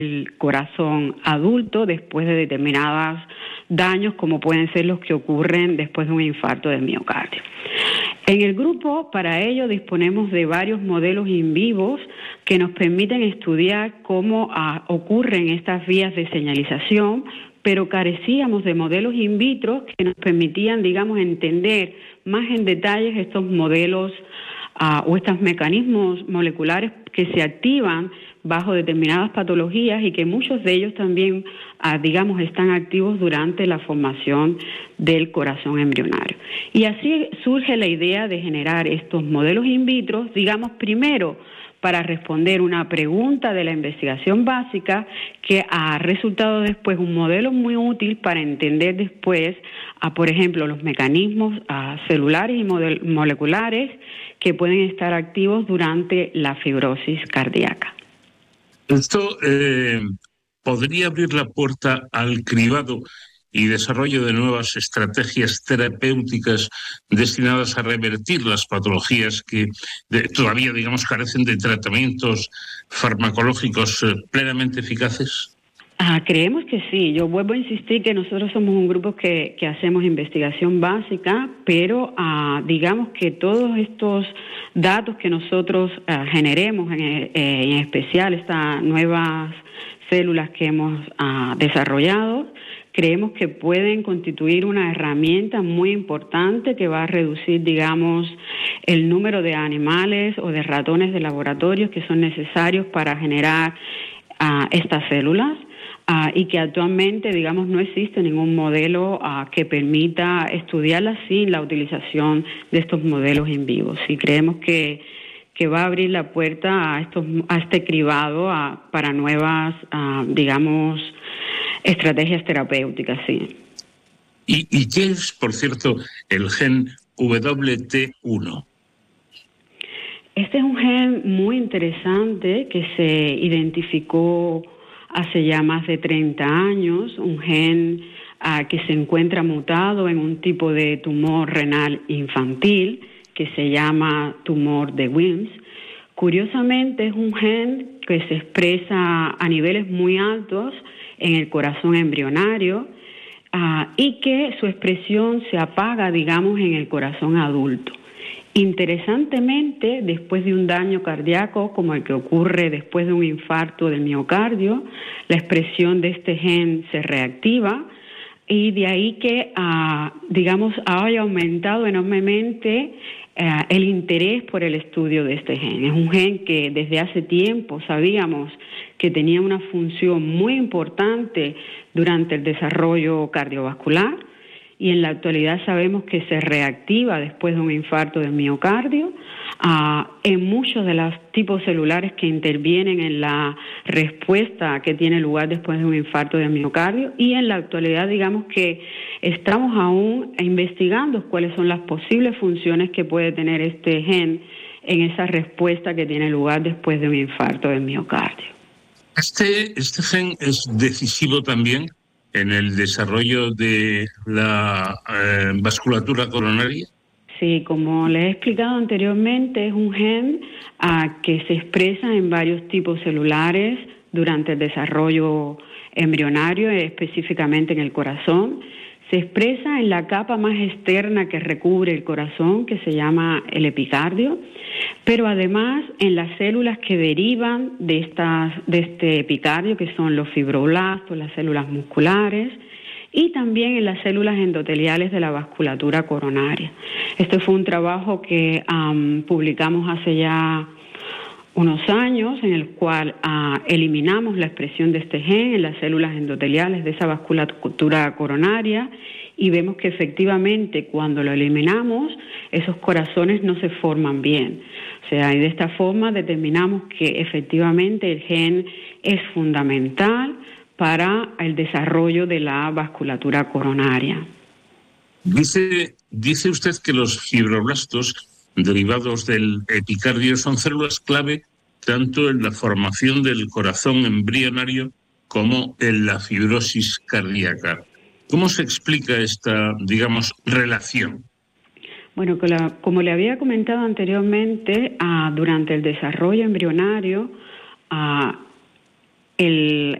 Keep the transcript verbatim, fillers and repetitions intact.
el corazón adulto después de determinados daños, como pueden ser los que ocurren después de un infarto del miocardio. En el grupo, para ello, disponemos de varios modelos in vivos que nos permiten estudiar cómo uh, ocurren estas vías de señalización, pero carecíamos de modelos in vitro que nos permitían, digamos, entender más en detalles estos modelos uh, o estos mecanismos moleculares que se activan bajo determinadas patologías y que muchos de ellos también, uh, digamos, están activos durante la formación del corazón embrionario. Y así surge la idea de generar estos modelos in vitro, digamos, primero para responder una pregunta de la investigación básica que ha resultado después un modelo muy útil para entender después, uh, por ejemplo, los mecanismos uh, celulares y model- moleculares que pueden estar activos durante la fibrosis cardíaca. Esto eh, podría abrir la puerta al cribado y desarrollo de nuevas estrategias terapéuticas destinadas a revertir las patologías que de, todavía, digamos, carecen de tratamientos farmacológicos eh, plenamente eficaces. Ah, creemos que sí. Yo vuelvo a insistir que nosotros somos un grupo que, que hacemos investigación básica, pero ah, digamos que todos estos datos que nosotros ah, generemos, en, eh, en especial estas nuevas células que hemos ah, desarrollado, creemos que pueden constituir una herramienta muy importante que va a reducir, digamos, el número de animales o de ratones de laboratorios que son necesarios para generar ah, estas células. Uh, y que actualmente, digamos, no existe ningún modelo uh, que permita estudiarlas sin la utilización de estos modelos in vivo. Y creemos que, que va a abrir la puerta a, estos, a este cribado a, para nuevas, uh, digamos, estrategias terapéuticas, sí. ¿Y, ¿Y qué es, por cierto, el gen W T uno? Este es un gen muy interesante que se identificó hace ya más de treinta años, un gen uh, que se encuentra mutado en un tipo de tumor renal infantil que se llama tumor de Wilms. Curiosamente es un gen que se expresa a niveles muy altos en el corazón embrionario uh, y que su expresión se apaga, digamos, en el corazón adulto. Interesantemente, después de un daño cardíaco como el que ocurre después de un infarto del miocardio, la expresión de este gen se reactiva y de ahí que, uh, digamos, haya aumentado enormemente uh, el interés por el estudio de este gen. Es un gen que desde hace tiempo sabíamos que tenía una función muy importante durante el desarrollo cardiovascular, y en la actualidad sabemos que se reactiva después de un infarto del miocardio uh, en muchos de los tipos celulares que intervienen en la respuesta que tiene lugar después de un infarto del miocardio, y en la actualidad digamos que estamos aún investigando cuáles son las posibles funciones que puede tener este gen en esa respuesta que tiene lugar después de un infarto del miocardio. Este, este gen es decisivo también en el desarrollo de la eh, vasculatura coronaria. Sí, como les he explicado anteriormente, es un gen uh, que se expresa en varios tipos celulares durante el desarrollo embrionario, específicamente en el corazón. Se expresa en la capa más externa que recubre el corazón, que se llama el epicardio, pero además en las células que derivan de, estas, de este epicardio, que son los fibroblastos, las células musculares, y también en las células endoteliales de la vasculatura coronaria. Este fue un trabajo que um, publicamos hace ya unos años, en el cual uh, eliminamos la expresión de este gen en las células endoteliales de esa vasculatura coronaria, y vemos que efectivamente cuando lo eliminamos, esos corazones no se forman bien. O sea, y de esta forma determinamos que efectivamente el gen es fundamental para el desarrollo de la vasculatura coronaria. Dice, dice usted que los fibroblastos derivados del epicardio son células clave tanto en la formación del corazón embrionario como en la fibrosis cardíaca. ¿Cómo se explica esta, digamos, relación? Bueno, como le había comentado anteriormente, uh, durante el desarrollo embrionario, uh, el,